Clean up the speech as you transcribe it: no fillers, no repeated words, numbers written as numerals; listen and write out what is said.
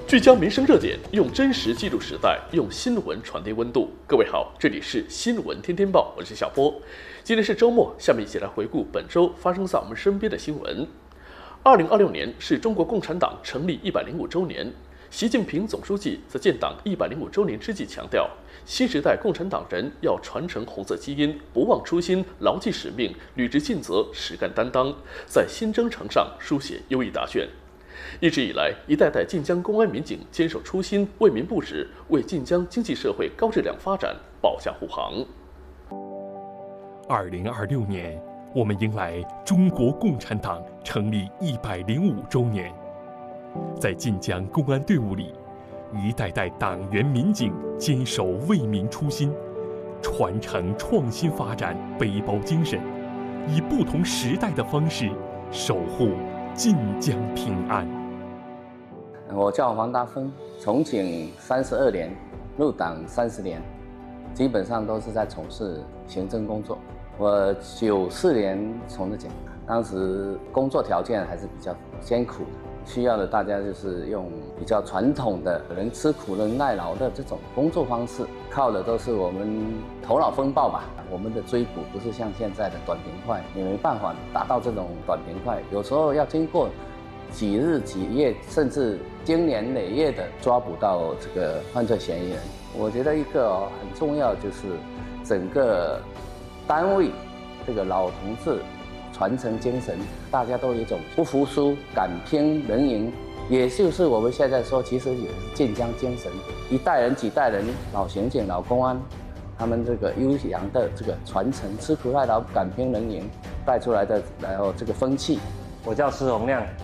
聚焦民生热点，用真实记录时代，用新闻传递温度。各位好，这里是新闻天天报，我是小波。今天是周末，下面一起来回顾本周发生在我们身边的新闻。2026年是中国共产党成立105周年。习近平总书记在建党105周年之际强调，新时代共产党人要传承红色基因，不忘初心，牢记使命，履职尽责，实干担当，在新征程上书写优异答卷。一直以来，一代代晋江公安民警坚守初心，为民不止，为晋江经济社会高质量发展保驾护航。 2026年，我们迎来中国共产党成立105周年。在晋江公安队伍里，一代代党员民警坚守为民初心，传承创新发展背包精神，以不同时代的方式守护晋江平安。 我叫黄大峰，从警32年，入党30年，基本上都是在从事行政工作。我94年从的警，当时工作条件还是比较艰苦的。需要的大家就是用比较传统的能吃苦能耐劳的这种工作方式，靠的都是我们头脑风暴吧。我们的追捕不是像现在的短平快，也没办法达到这种短平快，有时候要经过几日几夜，甚至经年累月的抓捕到这个犯罪嫌疑人。我觉得一个很重要就是整个单位这个老同志传承精神，大家都有一种不服输、敢拼能赢，也就是我们现在说，其实也是晋江精神。一代人几代人，老刑警、老公安，他们这个悠扬的这个传承，吃苦耐劳、敢拼能赢带出来的，然后这个风气。 我叫施洪亮，